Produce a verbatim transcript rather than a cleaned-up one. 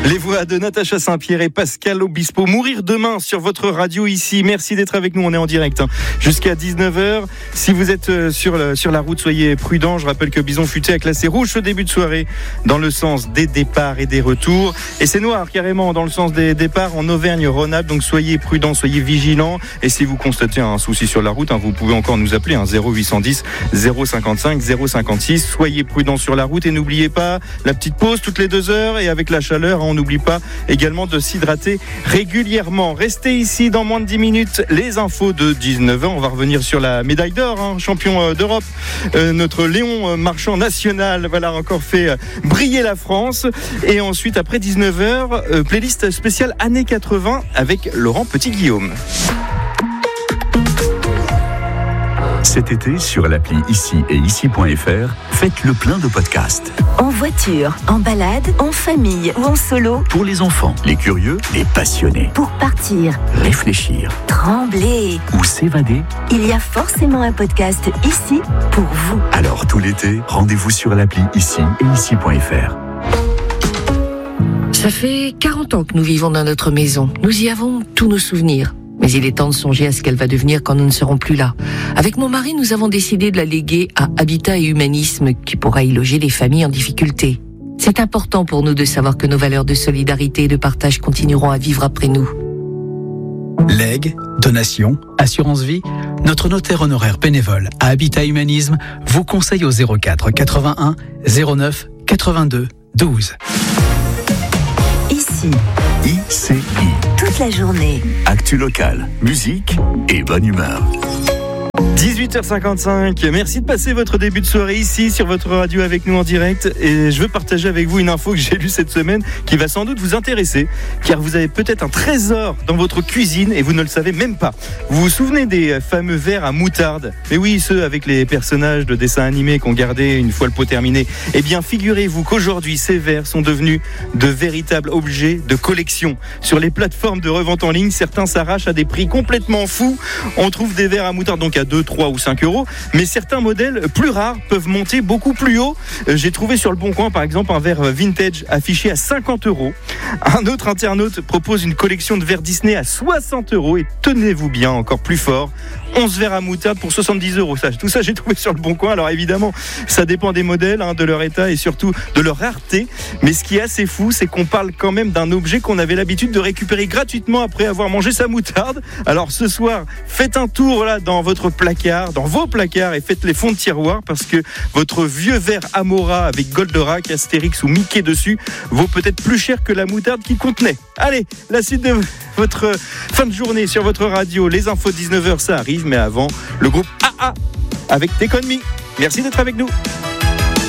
Les voix de Natacha Saint-Pierre et Pascal Obispo. Mourir demain sur votre radio ici. Merci d'être avec nous. On est en direct hein, jusqu'à dix-neuf heures. Si vous êtes sur, le, sur la route, soyez prudents. Je rappelle que Bison Futé a classé rouge ce début de soirée dans le sens des départs et des retours. Et c'est noir carrément dans le sens des départs en Auvergne-Rhône-Alpes. Donc soyez prudents, soyez vigilants. Et si vous constatez un souci sur la route, hein, vous pouvez encore nous appeler hein, zéro huit cent dix zéro cinquante-cinq zéro cinquante-six. Soyez prudents sur la route et n'oubliez pas la petite pause toutes les deux heures. Et avec la chaleur, on n'oublie pas également de s'hydrater régulièrement. Restez ici dans moins de dix minutes. Les infos de dix-neuf heures. On va revenir sur la médaille d'or, hein, champion d'Europe. Euh, notre Léon Marchand national, voilà, encore fait briller la France. Et ensuite, après dix-neuf heures, euh, playlist spéciale années quatre-vingts avec Laurent Petit-Guillaume. Cet été, sur l'appli Ici et Ici point F R, faites le plein de podcasts. En voiture, en balade, en famille ou en solo. Pour les enfants, les curieux, les passionnés. Pour partir, réfléchir, trembler ou s'évader. Il y a forcément un podcast ici pour vous. Alors tout l'été, rendez-vous sur l'appli Ici et Ici point F R. Ça fait quarante ans que nous vivons dans notre maison. Nous y avons tous nos souvenirs. Mais il est temps de songer à ce qu'elle va devenir quand nous ne serons plus là. Avec mon mari, nous avons décidé de la léguer à Habitat et Humanisme, qui pourra y loger les familles en difficulté. C'est important pour nous de savoir que nos valeurs de solidarité et de partage continueront à vivre après nous. Legs, donations, assurance vie, notre notaire honoraire bénévole à Habitat Humanisme vous conseille au zéro quatre quatre-vingt-un zéro neuf quatre-vingt-deux douze. Ici, I C I. toute la journée. Actu locale, musique et bonne humeur. dix-huit heures cinquante-cinq, merci de passer votre début de soirée ici sur votre radio avec nous en direct et je veux partager avec vous une info que j'ai lue cette semaine qui va sans doute vous intéresser car vous avez peut-être un trésor dans votre cuisine et vous ne le savez même pas. Vous vous souvenez des fameux verres à moutarde? Mais oui, ceux avec les personnages de dessins animés qu'on gardait une fois le pot terminé. Eh bien, figurez-vous qu'aujourd'hui, ces verres sont devenus de véritables objets de collection. Sur les plateformes de revente en ligne, certains s'arrachent à des prix complètement fous. On trouve des verres à moutarde donc à deux, trois ou cinq euros, mais certains modèles plus rares peuvent monter beaucoup plus haut. Euh, j'ai trouvé sur le Bon Coin par exemple un verre vintage affiché à cinquante euros. Un autre internaute propose une collection de verres Disney à soixante euros et tenez-vous bien, encore plus fort, onze verres à moutarde pour soixante-dix euros. Ça, tout ça j'ai trouvé sur le Bon Coin. Alors évidemment, ça dépend des modèles, hein, de leur état et surtout de leur rareté. Mais ce qui est assez fou, c'est qu'on parle quand même d'un objet qu'on avait l'habitude de récupérer gratuitement après avoir mangé sa moutarde. Alors ce soir, faites un tour là dans votre placard, dans vos placards et faites les fonds de tiroir parce que votre vieux verre Amora avec Goldorak, Astérix ou Mickey dessus vaut peut-être plus cher que la moutarde qu'il contenait. Allez, la suite de votre fin de journée sur votre radio. Les infos dix-neuf heures, ça arrive, mais avant, le groupe A A avec Take On Me. Merci d'être avec nous.